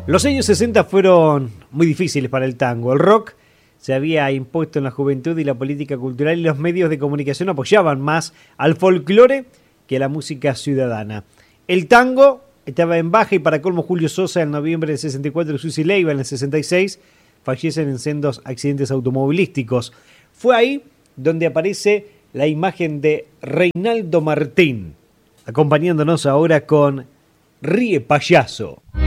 Los años 60 fueron muy difíciles para el tango. El rock se había impuesto en la juventud y la política cultural y los medios de comunicación apoyaban más al folclore que a la música ciudadana. El tango estaba en baja y para colmo Julio Sosa en noviembre del 64 y Susi Leiva en el 66 fallecen en sendos accidentes automovilísticos. Fue ahí donde aparece la imagen de Reinaldo Martín, acompañándonos ahora con Ríe Payaso.